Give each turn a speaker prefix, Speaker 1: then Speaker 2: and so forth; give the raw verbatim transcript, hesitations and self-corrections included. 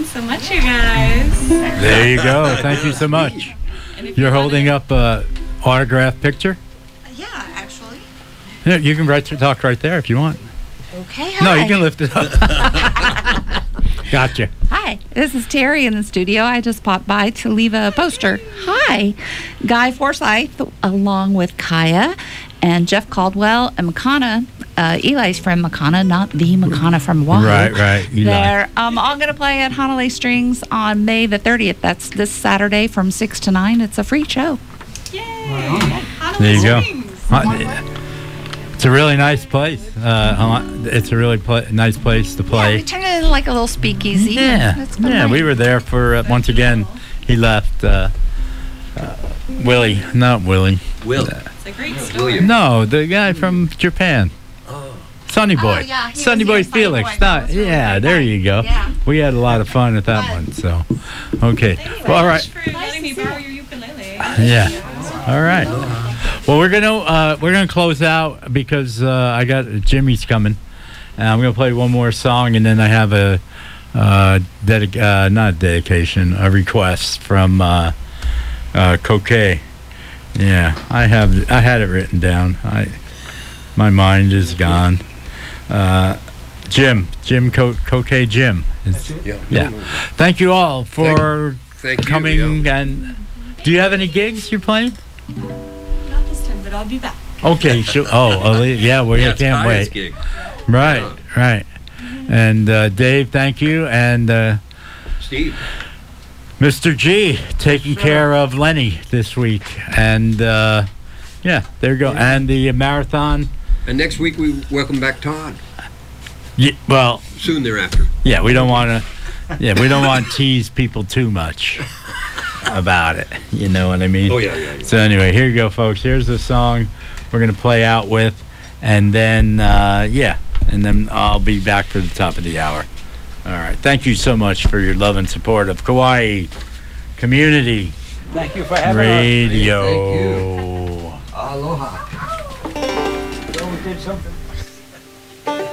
Speaker 1: Thanks so much, you guys.
Speaker 2: There you go. Thank you so much. You're holding up an autographed picture?
Speaker 1: Yeah, actually.
Speaker 2: Yeah, you can write your talk right there if you want.
Speaker 1: Okay, hi.
Speaker 2: No, you can lift it up. Gotcha.
Speaker 3: Hi, this is Terry in the studio. I just popped by to leave a poster. Hi, Guy Forsyth, along with Kaya and Jeff Caldwell and McConna. Uh, Eli's from McConna, not the McConna from Wahoo.
Speaker 2: Right, right. Eli.
Speaker 3: They're um, all going to play at Hanalei Strings on May the thirtieth. That's this Saturday from six to nine. It's a free show.
Speaker 1: Yay!
Speaker 2: Wow. There you go. Uh, It's a really nice place. Uh, it's a really pl- nice place to play.
Speaker 3: Yeah, we turned it into like a little speakeasy.
Speaker 2: Yeah,
Speaker 3: It's been
Speaker 2: yeah.
Speaker 3: nice.
Speaker 2: We were there for uh, once again. He left. Uh, uh, Willie, not Willie.
Speaker 4: Will.
Speaker 1: It's a great story.
Speaker 2: No, the guy from Japan.
Speaker 4: Oh.
Speaker 2: Sonny Boy.
Speaker 3: Oh, yeah, he
Speaker 2: Sonny
Speaker 3: was
Speaker 2: Boy
Speaker 3: here, Sonny
Speaker 2: Felix.
Speaker 3: Boy. That
Speaker 2: Not,
Speaker 3: was really
Speaker 2: yeah,
Speaker 3: great.
Speaker 2: there you go.
Speaker 3: Yeah.
Speaker 2: We had a lot of fun with that one. So, okay.
Speaker 1: Thank you
Speaker 2: Well, all
Speaker 1: so
Speaker 2: right.
Speaker 1: much for letting me borrow your ukulele.
Speaker 2: Yeah. All right. Well, we're gonna uh, we're gonna close out because uh, I got Jimmy's coming, and I'm gonna play one more song, and then I have a uh, dedic- uh, not a dedication, a request from uh, uh, Coquet. Yeah, I have I had it written down. I my mind is gone. Uh, Jim, Jim Co- Coquet, Jim. It's-
Speaker 4: Yeah.
Speaker 2: yeah. Thank you all for
Speaker 4: Thank you,
Speaker 2: coming. And do you have any gigs you're playing?
Speaker 1: Not this time, but I'll be back.
Speaker 2: Okay, sure. Oh, oh, yeah, well,
Speaker 4: Yeah,
Speaker 2: you
Speaker 4: it's
Speaker 2: can't
Speaker 4: Kaya's
Speaker 2: wait.
Speaker 4: gig.
Speaker 2: Right,
Speaker 4: Yeah.
Speaker 2: right. And uh, Dave, thank you. And uh,
Speaker 4: Steve.
Speaker 2: Mister G taking care of Lenny this week. And uh, yeah, there you go. And the marathon.
Speaker 4: And next week we welcome back Todd.
Speaker 2: Yeah, well,
Speaker 4: Soon thereafter.
Speaker 2: yeah, we don't want to. Yeah, we don't want to tease people too much about it. You know what I mean?
Speaker 4: Oh, yeah, yeah, yeah.
Speaker 2: So anyway, here you go, folks. Here's the song we're gonna play out with, and then uh, yeah, and then I'll be back for the top of the hour. All right. Thank you so much for your love and support of Kauai Community
Speaker 5: Thank you for having
Speaker 2: Radio.
Speaker 4: Thank
Speaker 5: us. Aloha. So we did something.